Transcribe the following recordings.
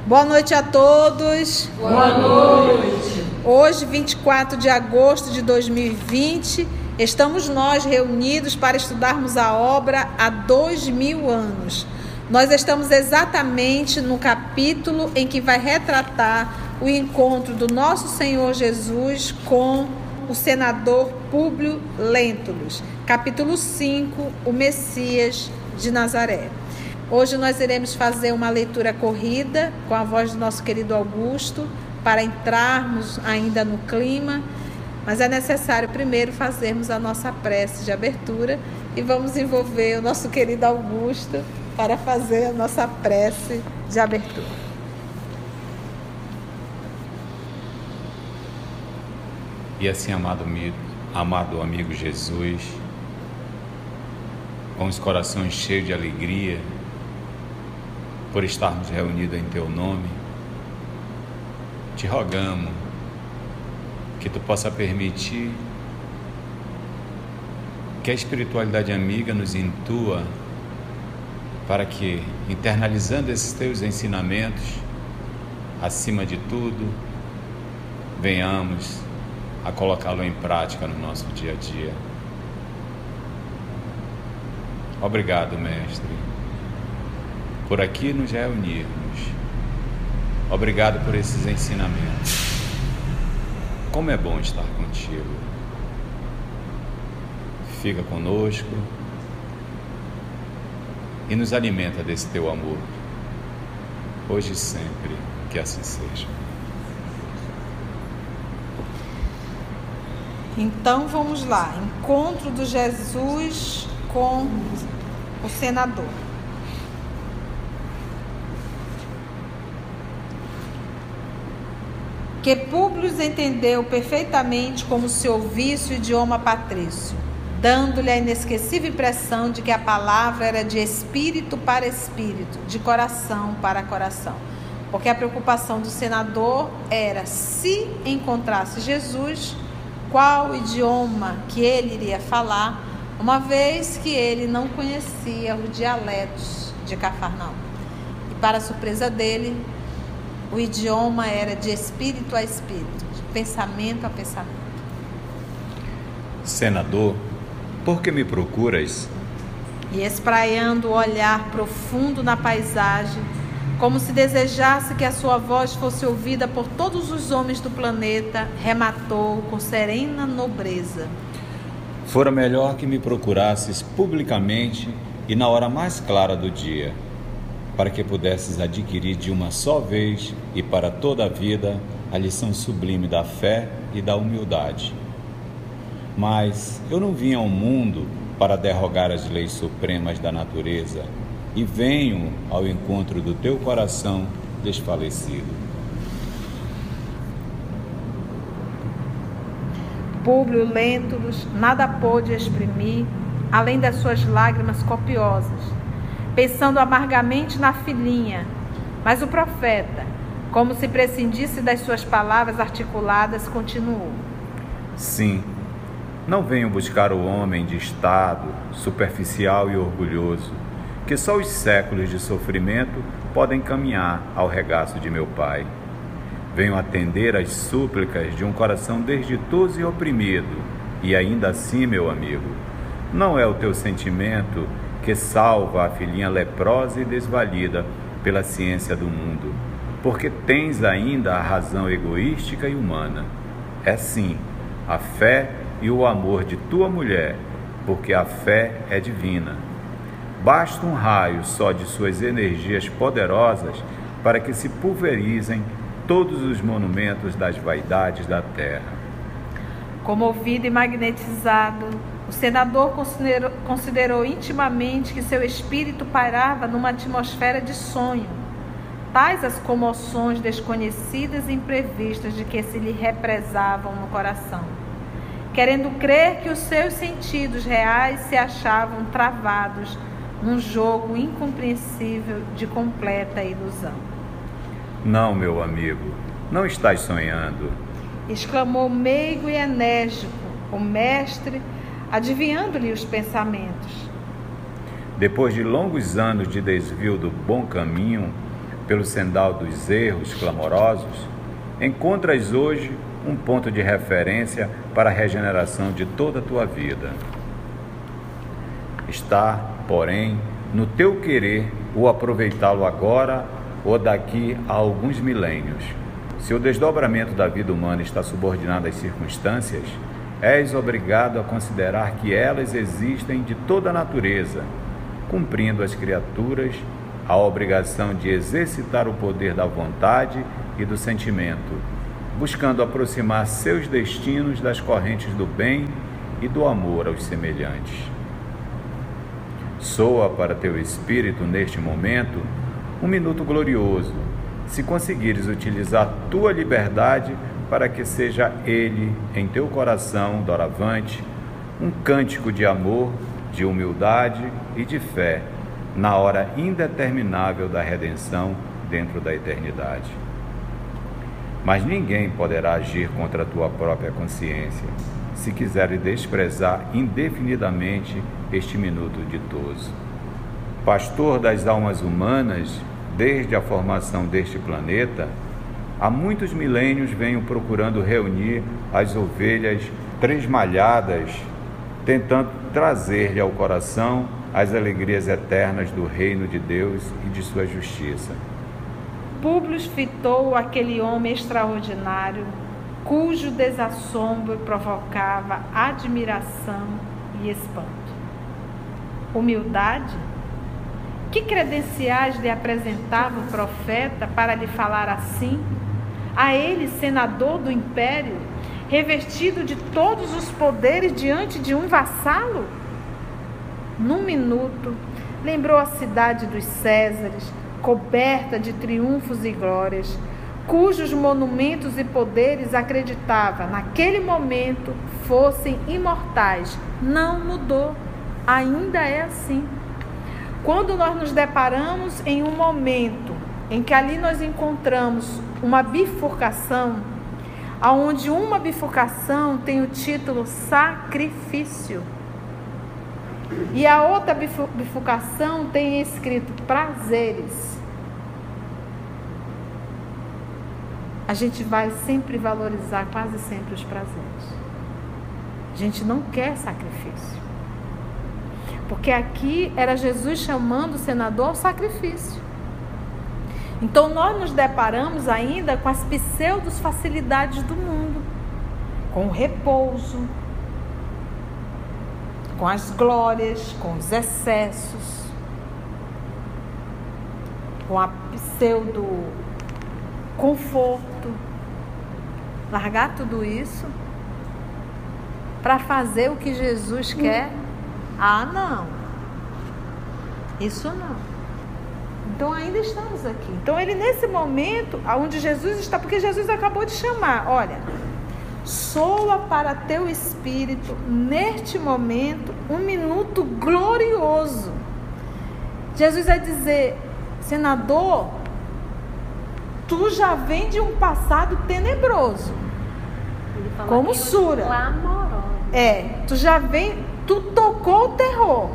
Boa noite a todos. Boa noite. Hoje, 24 de agosto de 2020, estamos nós reunidos para estudarmos a obra há 2000 anos. Nós estamos exatamente no capítulo em que vai retratar o encontro do nosso Senhor Jesus com o senador Públio Lentulus. Capítulo 5, o Messias de Nazaré. Hoje nós iremos fazer uma leitura corrida com a voz do nosso querido Augusto para entrarmos ainda no clima, mas é necessário primeiro fazermos a nossa prece de abertura e vamos envolver o nosso querido Augusto para fazer a nossa prece de abertura. E assim, amado amigo Jesus, com os corações cheios de alegria, por estarmos reunidos em Teu nome, te rogamos que Tu possa permitir que a espiritualidade amiga nos intua para que, internalizando esses Teus ensinamentos, acima de tudo, venhamos a colocá-lo em prática no nosso dia a dia. Obrigado, Mestre, por aqui nos reunirmos. Obrigado por esses ensinamentos. Como é bom estar contigo. Fica conosco e nos alimenta desse teu amor, hoje e sempre, que assim seja. Então vamos lá, encontro do Jesus com o senador. Que Públio entendeu perfeitamente como se ouvisse o idioma patrício, dando-lhe a inesquecível impressão de que a palavra era de espírito para espírito, de coração para coração, porque a preocupação do senador era, se encontrasse Jesus, qual o idioma que ele iria falar, uma vez que ele não conhecia os dialetos de Cafarnaum. E para a surpresa dele, o idioma era de espírito a espírito, de pensamento a pensamento. Senador, por que me procuras? E espraiando o olhar profundo na paisagem, como se desejasse que a sua voz fosse ouvida por todos os homens do planeta, rematou com serena nobreza. Fora melhor que me procurasses publicamente e na hora mais clara do dia, para que pudesses adquirir de uma só vez e para toda a vida a lição sublime da fé e da humildade. Mas eu não vim ao mundo para derrogar as leis supremas da natureza e venho ao encontro do teu coração desfalecido. Públio Lentulus nada pôde exprimir, além das suas lágrimas copiosas, pensando amargamente na filhinha, mas o profeta, como se prescindisse das suas palavras articuladas, continuou. Sim, não venho buscar o homem de estado, superficial e orgulhoso, que só os séculos de sofrimento podem caminhar ao regaço de meu Pai. Venho atender às súplicas de um coração desditoso e oprimido, e ainda assim, meu amigo, não é o teu sentimento que salva a filhinha leprosa e desvalida pela ciência do mundo, porque tens ainda a razão egoística e humana. É sim, a fé e o amor de tua mulher, porque a fé é divina. Basta um raio só de suas energias poderosas para que se pulverizem todos os monumentos das vaidades da terra. Comovido e magnetizado, o senador considerou intimamente que seu espírito pairava numa atmosfera de sonho, tais as comoções desconhecidas e imprevistas de que se lhe represavam no coração, querendo crer que os seus sentidos reais se achavam travados num jogo incompreensível de completa ilusão. Não, meu amigo, não estás sonhando, exclamou meigo e enérgico o mestre, adivinhando-lhe os pensamentos. Depois de longos anos de desvio do bom caminho, pelo sendal dos erros clamorosos, encontras hoje um ponto de referência para a regeneração de toda a tua vida. Está, porém, no teu querer o aproveitá-lo agora ou daqui a alguns milênios. Se o desdobramento da vida humana está subordinado às circunstâncias, és obrigado a considerar que elas existem de toda a natureza, cumprindo as criaturas a obrigação de exercitar o poder da vontade e do sentimento, buscando aproximar seus destinos das correntes do bem e do amor aos semelhantes. Soa para teu espírito, neste momento, um minuto glorioso, se conseguires utilizar tua liberdade para que seja ele, em teu coração, doravante, um cântico de amor, de humildade e de fé, na hora indeterminável da redenção dentro da eternidade. Mas ninguém poderá agir contra a tua própria consciência, se quiseres desprezar indefinidamente este minuto ditoso. Pastor das almas humanas, desde a formação deste planeta, há muitos milênios venho procurando reunir as ovelhas tresmalhadas, tentando trazer-lhe ao coração as alegrias eternas do reino de Deus e de sua justiça. Públio fitou aquele homem extraordinário, cujo desassombro provocava admiração e espanto. Humildade? Que credenciais lhe apresentava o profeta para lhe falar assim? A ele, senador do império, revestido de todos os poderes diante de um vassalo? Num minuto, lembrou a cidade dos Césares, coberta de triunfos e glórias, cujos monumentos e poderes acreditava, naquele momento, fossem imortais. Não mudou, ainda é assim. Quando nós nos deparamos em um momento em que ali nós encontramos uma bifurcação, onde uma bifurcação tem o título sacrifício, e a outra bifurcação tem escrito prazeres, a gente vai sempre valorizar quase sempre os prazeres. A gente não quer sacrifício. Porque aqui era Jesus chamando o senador ao sacrifício. Então nós nos deparamos ainda com as pseudos facilidades do mundo, com o repouso, com as glórias, com os excessos, com a pseudo conforto. Largar tudo isso para fazer o que Jesus quer? Ah, não. Isso não. Então ainda estamos aqui. Então ele nesse momento, onde Jesus está, porque Jesus acabou de chamar, olha, soa para teu espírito, neste momento, um minuto glorioso. Jesus vai dizer, senador, tu já vem de um passado tenebroso, como Sura. Tu já vem, tu tocou o terror.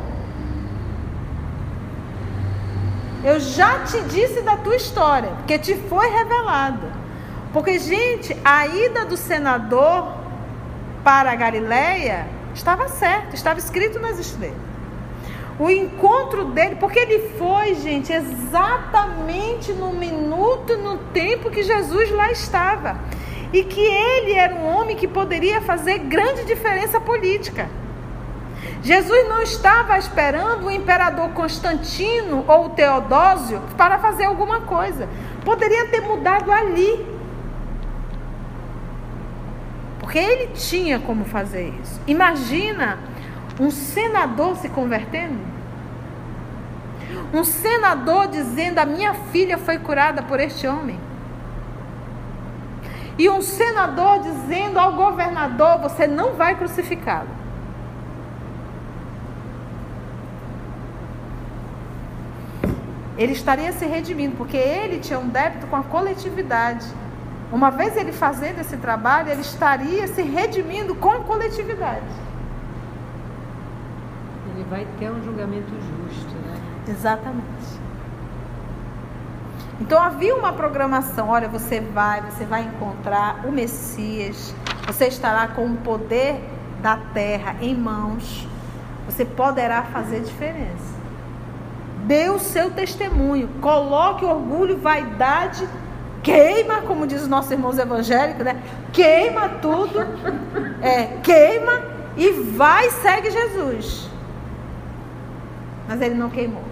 Eu já te disse da tua história, porque te foi revelado. Porque, gente, a ida do senador para a Galileia estava certo, estava escrito nas estrelas. O encontro dele, porque ele foi, gente, exatamente no minuto, no tempo que Jesus lá estava. E que ele era um homem que poderia fazer grande diferença política. Jesus não estava esperando o imperador Constantino ou o Teodósio para fazer alguma coisa. Poderia ter mudado ali. Porque ele tinha como fazer isso. Imagina um senador se convertendo. Um senador dizendo, a minha filha foi curada por este homem. E um senador dizendo ao governador, você não vai crucificá-lo. Ele estaria se redimindo, porque ele tinha um débito com a coletividade. Uma vez ele fazendo esse trabalho, ele estaria se redimindo com a coletividade. Ele vai ter um julgamento justo, né? Exatamente. Então havia uma programação. Olha, você vai encontrar o Messias. Você estará com o poder da terra em mãos. Você poderá fazer diferença. Dê o seu testemunho. Coloque orgulho, vaidade. Queima, como diz os nossos irmãos evangélicos, né? Queima tudo. Queima e vai e segue Jesus. Mas ele não queimou.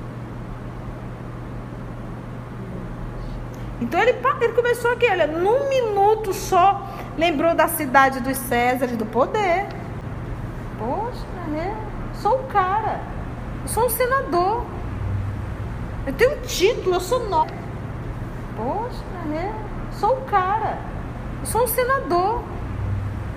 Então ele começou aqui, olha, num minuto só, lembrou da cidade dos Césares, do poder. Poxa, eu sou o cara, eu sou um senador, eu tenho um título, eu sou nobre. Poxa, eu sou o cara, eu sou um senador.